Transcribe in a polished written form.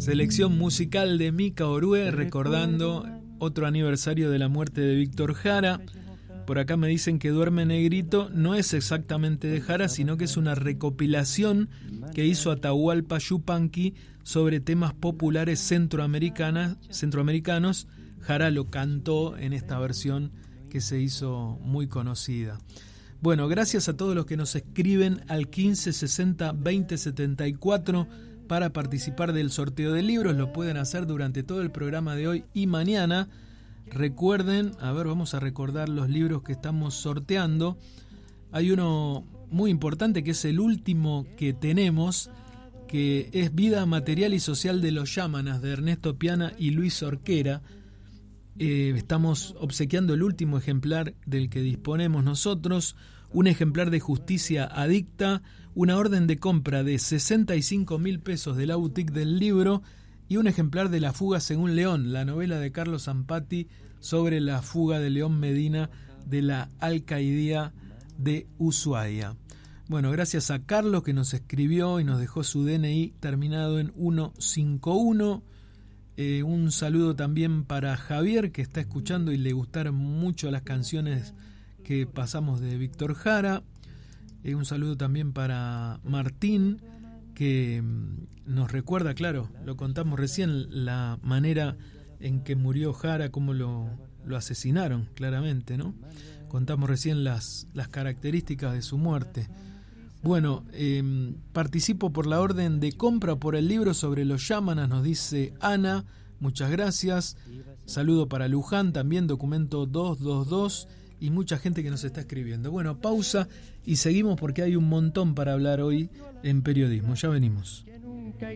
Selección musical de Mica Orue, recordando otro aniversario de la muerte de Víctor Jara. Por acá me dicen que Duerme Negrito no es exactamente de Jara, sino que es una recopilación que hizo Atahualpa Yupanqui sobre temas populares centroamericanos. Jara lo cantó en esta versión que se hizo muy conocida. Bueno, gracias a todos los que nos escriben al 1560 2074 para participar del sorteo de libros. Lo pueden hacer durante todo el programa de hoy y mañana. Recuerden, vamos a recordar los libros que estamos sorteando. Hay uno muy importante que es el último que tenemos, que es Vida Material y Social de los Yámanas, de Ernesto Piana y Luis Orquera. Estamos obsequiando el último ejemplar del que disponemos nosotros, un ejemplar de Justicia Adicta, una orden de compra de 65.000 pesos de la boutique del libro y un ejemplar de La Fuga según León, la novela de Carlos Zampatti sobre la fuga de León Medina de la alcaidía de Ushuaia. Bueno, gracias a Carlos que nos escribió y nos dejó su DNI terminado en 151. Un saludo también para Javier, que está escuchando y le gustaron mucho las canciones que pasamos de Víctor Jara. Un saludo también para Martín, que nos recuerda, claro, lo contamos recién, la manera en que murió Jara, cómo lo asesinaron, claramente, ¿no? Contamos recién las características de su muerte. Bueno, participo por la orden de compra por el libro sobre los Yámanas, nos dice Ana, muchas gracias. Saludo para Luján, también documento 222 y mucha gente que nos está escribiendo. Bueno, pausa y seguimos porque hay un montón para hablar hoy en periodismo. Ya venimos.